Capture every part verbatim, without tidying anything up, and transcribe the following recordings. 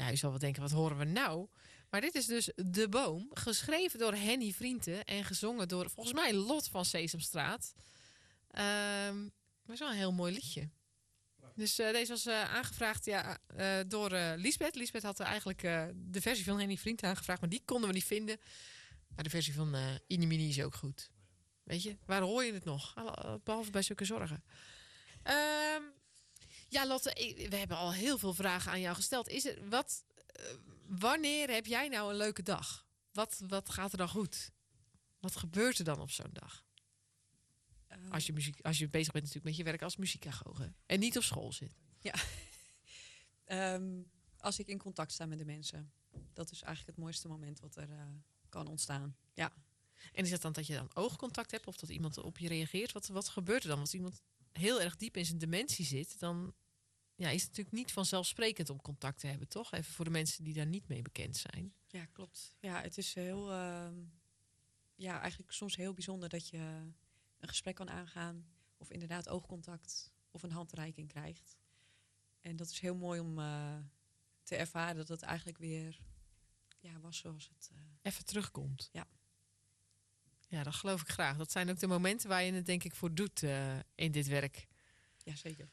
Ja, je zal wel denken, wat horen we nou? Maar dit is dus De Boom. Geschreven door Henny Vrienden. En gezongen door, volgens mij, Lot van Sesamstraat. Um, maar is wel een heel mooi liedje. Dus uh, deze was uh, aangevraagd ja, uh, door uh, Liesbeth. Liesbeth had uh, eigenlijk uh, de versie van Henny Vrienden aangevraagd. Maar die konden we niet vinden. Maar de versie van uh, Inimini is ook goed. Weet je, waar hoor je het nog? Behalve bij zulke zorgen. Um, ja, Lotte, we hebben al heel veel vragen aan jou gesteld. Is het, wat, uh, wanneer heb jij nou een leuke dag? Wat, wat gaat er dan goed? Wat gebeurt er dan op zo'n dag? Um, als, je muziek, als je bezig bent natuurlijk met je werk als muziekagoog. En niet op school zit. Ja. um, als ik in contact sta met de mensen. Dat is eigenlijk het mooiste moment wat er uh, kan ontstaan. Ja. En is dat dan dat je dan oogcontact hebt? Of dat iemand op je reageert? Wat, wat gebeurt er dan? Als iemand heel erg diep in zijn dementie zit, dan ja, is het natuurlijk niet vanzelfsprekend om contact te hebben, toch? Even voor de mensen die daar niet mee bekend zijn. Ja, klopt. Ja, het is heel, uh, ja, eigenlijk soms heel bijzonder dat je een gesprek kan aangaan, of inderdaad oogcontact of een handreiking krijgt. En dat is heel mooi om uh, te ervaren dat het eigenlijk weer ja, was zoals het Uh... even terugkomt. Ja. Ja, dat geloof ik graag. Dat zijn ook de momenten waar je het denk ik voor doet uh, in dit werk. Ja, zeker.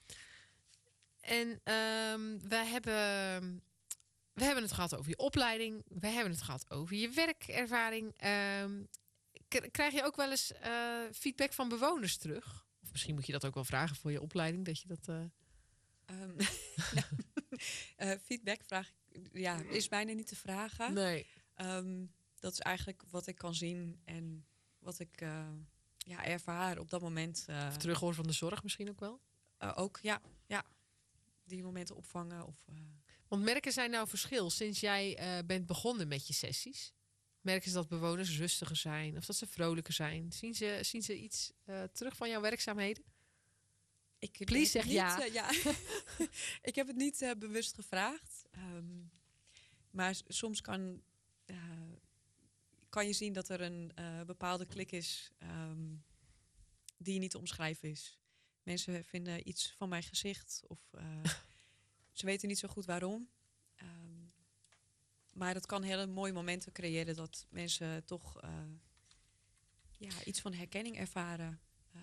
En um, wij hebben, we hebben het gehad over je opleiding. We hebben het gehad over je werkervaring. Um, k- krijg je ook wel eens uh, feedback van bewoners terug? Of misschien moet je dat ook wel vragen voor je opleiding. Dat je dat... Uh... Um, ja. uh, feedback vraag ik, ja, is bijna niet te vragen. Nee. Um, dat is eigenlijk wat ik kan zien en wat ik uh, ja, ervaar op dat moment. Uh, of terughoor van de zorg misschien ook wel? Uh, ook, ja. ja. Die momenten opvangen. Of, uh... Want merken zij nou verschil sinds jij uh, bent begonnen met je sessies? Merken ze dat bewoners rustiger zijn of dat ze vrolijker zijn? Zien ze, zien ze iets uh, terug van jouw werkzaamheden? Ik Please zeg niet, ja. Uh, ja. Ik heb het niet uh, bewust gevraagd. Um, maar soms kan, uh, kan je zien dat er een uh, bepaalde klik is um, die niet te omschrijven is. Mensen vinden iets van mijn gezicht of uh, ze weten niet zo goed waarom. Um, maar dat kan hele mooie momenten creëren dat mensen toch uh, ja, iets van herkenning ervaren. Uh,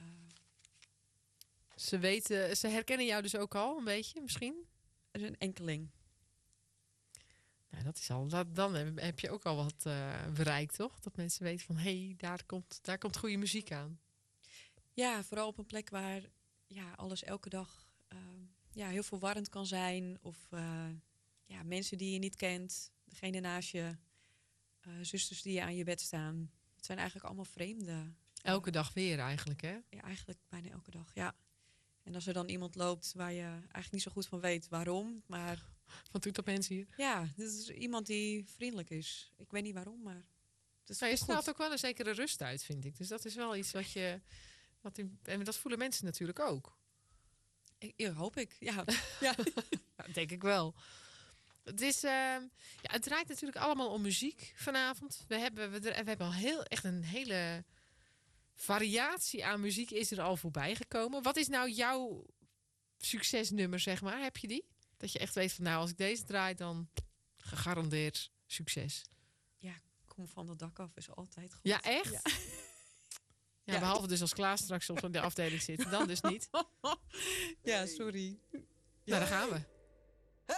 Ze weten, ze herkennen jou dus ook al een beetje, misschien? Een enkeling. Nou, dat is al. Dat, dan heb je ook al wat uh, bereikt, toch? Dat mensen weten van, hé, hey, daar komt, daar komt goede muziek aan. Ja, vooral op een plek waar ja, alles elke dag uh, ja, heel verwarrend kan zijn. Of uh, ja, mensen die je niet kent, degene naast je, uh, zusters die je aan je bed staan. Het zijn eigenlijk allemaal vreemden. Elke dag weer eigenlijk, hè? Ja, eigenlijk bijna elke dag, ja. En als er dan iemand loopt waar je eigenlijk niet zo goed van weet waarom, maar... Wat doet dat mensen hier? Ja, dit is iemand die vriendelijk is. Ik weet niet waarom, maar... Het is nou, je straalt goed. ook wel een zekere rust uit, vind ik. Dus dat is wel iets wat je... Wat in, en dat voelen mensen natuurlijk ook. Ik, ja, hoop ik, ja. ja. Ja, denk ik wel. Het, is, uh, ja, het draait natuurlijk allemaal om muziek vanavond. We hebben, we, we hebben al heel, echt een hele... variatie aan muziek is er al voorbij gekomen. Wat is nou jouw succesnummer, zeg maar? Heb je die? Dat je echt weet van, nou, als ik deze draai, dan gegarandeerd succes. Ja, kom van het dak af is altijd goed. Ja, echt? Ja, ja, ja behalve dus als Klaas straks op de afdeling zit. Dan dus niet. Ja, sorry. Nou, daar gaan we.